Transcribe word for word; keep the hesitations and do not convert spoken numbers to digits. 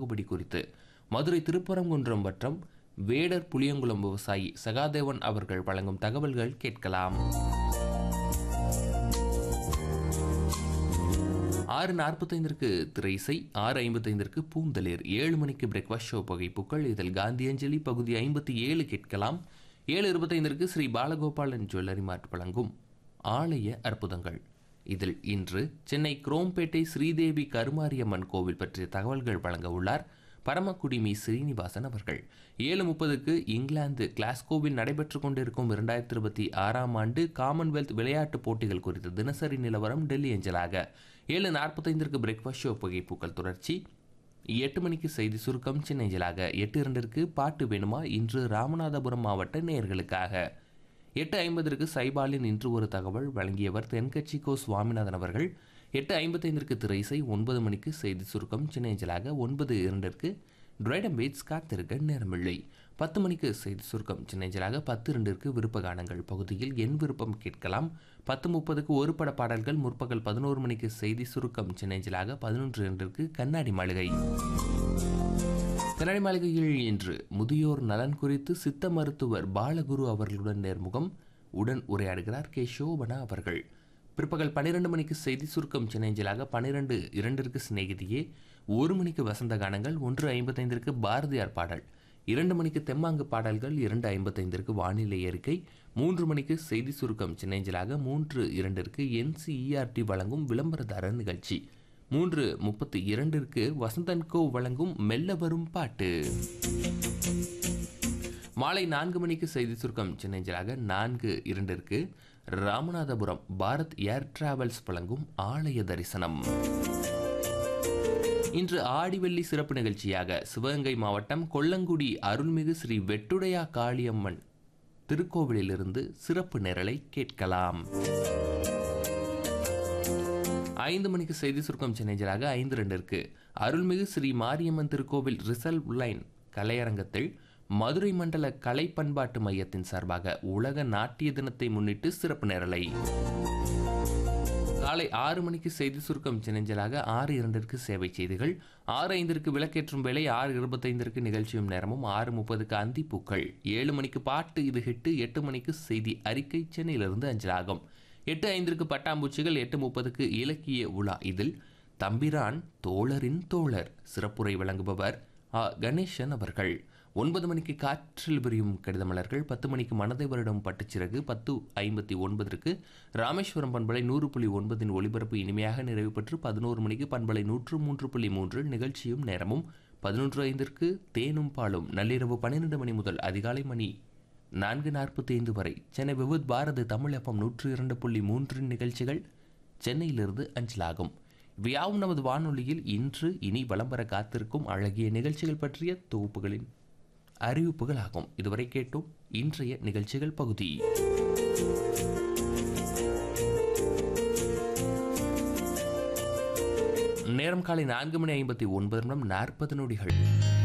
சாகுபடி குறித்து மதுரை திருப்பரங்குன்றம் வட்டம் வேடர் புளியங்குளம் விவசாயி சகாதேவன் அவர்கள் வழங்கும் தகவல்கள் கேட்கலாம். ஆறு நாற்பத்தைந்திற்கு திரைசை, ஆறு ஐம்பத்தைந்திற்கு பூந்தளிர், ஏழு மணிக்கு பிரேக்ஃபாஸ்ட் ஷோ புகைப்புக்கள், இதில் காந்தியஞ்சலி பகுதி ஐம்பத்தி ஏழு கேட்கலாம். ஏழு இருபத்தைந்திற்கு ஸ்ரீ பாலகோபாலன் ஜுவல்லரி மார்ட் வழங்கும் ஆலய அற்புதங்கள். இதில் இன்று சென்னை குரோம்பேட்டை ஸ்ரீதேவி கருமாரியம்மன் கோவில் பற்றிய தகவல்கள் வழங்க உள்ளார் பரமக்குடி மீ ஸ்ரீனிவாசன் அவர்கள். ஏழு முப்பதுக்கு இங்கிலாந்து கிளாஸ்கோவில் நடைபெற்றுக் கொண்டிருக்கும் இரண்டாயிரத்தி இருபத்தி ஆறாம் ஆண்டு காமன்வெல்த் விளையாட்டுப் போட்டிகள் குறித்த தினசரி நிலவரம் டெல்லி அஞ்சலாக. ஏழு நாற்பத்தைந்திற்கு பிரேக்ஃபாஸ்ட் ஷோ புகைப்புக்கள் தொடர்ச்சி. எட்டு மணிக்கு செய்தி சுருக்கம் சென்னை அஞ்சலாக. எட்டு இரண்டிற்கு பாட்டு வேணுமா இன்று ராமநாதபுரம் மாவட்ட நேயர்களுக்காக. எட்டு ஐம்பதற்கு சைபாலின் இன்று ஒரு தகவல் வழங்கியவர் தென்கட்சி கோ சுவாமிநாதன் அவர்கள். எட்டு ஐம்பத்தைந்திற்கு திரைசை. ஒன்பது மணிக்கு செய்தி சுருக்கம் சென்னை அஞ்சலாக. ஒன்பது இரண்டிற்கு டிரைடம் பீட்ஸ் காத்திருக்க நேரமில்லை. பத்து மணிக்கு செய்தி சுருக்கம் சென்னை அஞ்சலாக. பத்து இரண்டிற்கு விருப்ப கானங்கள் பகுதியில் என் விருப்பம் கேட்கலாம். பத்து முப்பதுக்கு ஒரு பட பாடல்கள். முற்பகல் பதினோரு மணிக்கு செய்தி சுருக்கம் சென்னை அஞ்சலாக. பதினொன்று இரண்டிற்கு கண்ணாடி மாளிகை. கண்ணாடி மாளிகையில் இன்று முதியோர் நலன் குறித்து சித்த மருத்துவர் பாலகுரு அவர்களுடன் நேர்முகம். உடன் உரையாடுகிறார் கே சோபனா அவர்கள். பிற்பகல் பன்னிரண்டு மணிக்கு செய்தி சுருக்கம் சென்னை அஞ்சலாக. பன்னிரண்டு இரண்டிற்கு சிநேகிதியே. ஒரு மணிக்கு வசந்த கானங்கள். ஒன்று ஐம்பத்தைந்திற்கு பாரதியார் பாடல். இரண்டு மணிக்கு தெம்மாங்கு பாடல்கள். இரண்டு ஐம்பத்தைந்திற்கு வானிலை அறிக்கை. மூன்று மணிக்கு செய்தி சுருக்கம் சென்னை அஞ்சலாக. மூன்று இரண்டிற்கு என்சிஇஆர்டி வழங்கும் விளம்பரதாரர் நிகழ்ச்சி. மூன்று முப்பத்தி இரண்டிற்கு வசந்தன் கோ வழங்கும் மெல்ல வரும் பாட்டு. மாலை நான்கு மணிக்கு செய்தி சுருக்கம் சென்னை அஞ்சலாக. நான்கு இரண்டிற்கு ராமநாதபுரம் பாரத் ஏர் டிராவல்ஸ் வழங்கும் ஆலய தரிசனம். இன்று ஆடிவெள்ளி சிறப்பு நிகழ்ச்சியாக சிவகங்கை மாவட்டம் கொல்லங்குடி அருள்மிகு ஸ்ரீ வெட்டுடையா காளியம்மன் திருக்கோவிலிலிருந்து சிறப்பு நிரலை கேட்கலாம். ஐந்து மணிக்கு செய்தி சுருக்கம் சென்னை அஞ்சலாக. ஐந்து இரண்டிற்கு அருள்மிகு ஸ்ரீ மாரியம்மன் திருக்கோவில் ரிசல்வ் லைன் கலையரங்கத்தில் மதுரை மண்டல கலை பண்பாட்டு மையத்தின் சார்பாக உலக நாட்டிய தினத்தை முன்னிட்டு சிறப்பு நேரலை. காலை ஆறு மணிக்கு செய்தி சுருக்கம் சென்னை அஞ்சலாக. ஆறு இரண்டிற்கு சேவை செய்திகள். ஆறு ஐந்திற்கு விளக்கேற்றும் வேலை. ஆறு இருபத்தைந்திற்கு நிகழ்ச்சியும் நேரமும். ஆறு முப்பதுக்கு அந்திப்பூக்கள். ஏழு மணிக்கு பாட்டு இது ஹிட்டு. எட்டு மணிக்கு செய்தி அறிக்கை சென்னையிலிருந்து அஞ்சலாகும். எட்டு ஐந்திற்கு பட்டாம்பூச்சிகள். எட்டு முப்பதுக்கு இலக்கிய உலா. இதில் தம்பிரான் தோழரின் தோழர் சிறப்புரை வழங்குபவர் ஆ கணேசன் அவர்கள். ஒன்பது மணிக்கு காற்றில் விரியும் கடிதமலர்கள். பத்து மணிக்கு மனதை வருடம் பட்டுச்சிறகு. பத்து ஐம்பத்தி ஒன்பதற்கு ராமேஸ்வரம் பண்பலை நூறு புள்ளி ஒன்பதின் ஒளிபரப்பு இனிமையாக நிறைவு பெற்று பதினோரு மணிக்கு பண்பலை நூற்று மூன்று புள்ளி மூன்று நிகழ்ச்சியும் நேரமும். பதினொன்று ஐந்திற்கு தேனும் பாலும். நள்ளிரவு பன்னிரண்டு மணி முதல் அதிகாலை மணி நான்கு நாற்பத்தி ஐந்து வரை சென்னை விவித் பாரதி தமிழ் எஃப்எம் நூற்று இரண்டு புள்ளி மூன்றின் நிகழ்ச்சிகள் சென்னையிலிருந்து அஞ்சலாகும். வியாவும் நமது வானொலியில் இன்று இனி வலம் வர காத்திருக்கும் அழகிய நிகழ்ச்சிகள் பற்றிய தொகுப்புகளின் அறிவிப்புகள் ஆகும். இதுவரை கேட்டோம் இன்றைய நிகழ்ச்சிகள் பகுதி. நேரம் காலை நான்கு மணி ஐம்பத்தி ஒன்பது நிமிடம் நாற்பது நொடிகள்.